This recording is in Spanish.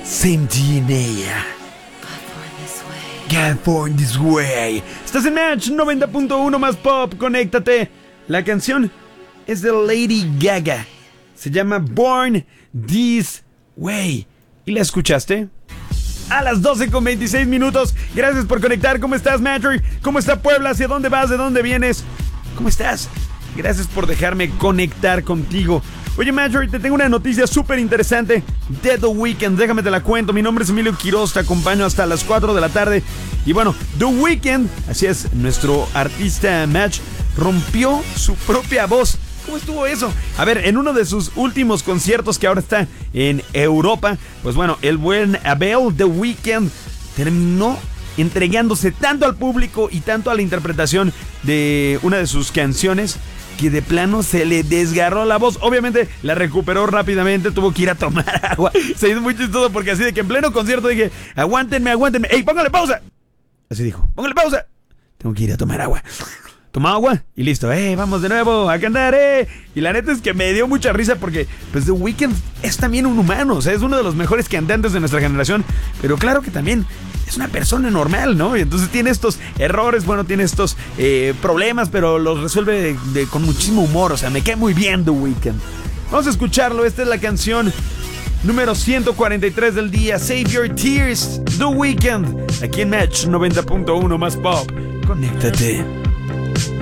Same DNA. California this way. Estás en Match 90.1 más pop. Conéctate. La canción es de Lady Gaga. Se llama Born This Way. ¿Y la escuchaste? A las 12:26. Gracias por conectar. ¿Cómo estás, Matthew? ¿Cómo está Puebla? ¿Hacia dónde vas? ¿De dónde vienes? ¿Cómo estás? Gracias por dejarme conectar contigo. Oye, Matthew, te tengo una noticia súper interesante de The Weeknd. Déjame te la cuento. Mi nombre es Emilio Quiroz. Te acompaño hasta las 4 de la tarde. Y bueno, The Weeknd, así es, nuestro artista Match, rompió su propia voz. ¿Cómo estuvo eso? A ver, en uno de sus últimos conciertos que ahora está en Europa, pues bueno, el buen Abel The Weeknd terminó entregándose tanto al público y tanto a la interpretación de una de sus canciones que de plano se le desgarró la voz. Obviamente la recuperó rápidamente, tuvo que ir a tomar agua. Se hizo muy chistoso porque así de que en pleno concierto dije, aguántenme. ¡Ey, póngale pausa! Así dijo, póngale pausa. Tengo que ir a tomar agua. Toma agua y listo, vamos de nuevo a cantar, Y la neta es que me dio mucha risa porque pues The Weeknd es también un humano, o sea, es uno de los mejores cantantes de nuestra generación, pero claro que también es una persona normal, ¿no? Y entonces tiene estos errores, bueno, tiene estos problemas, pero los resuelve con muchísimo humor, o sea, me cae muy bien The Weeknd. Vamos a escucharlo, esta es la canción número 143 del día, Save Your Tears, The Weeknd, aquí en Match 90.1 más pop. Conéctate.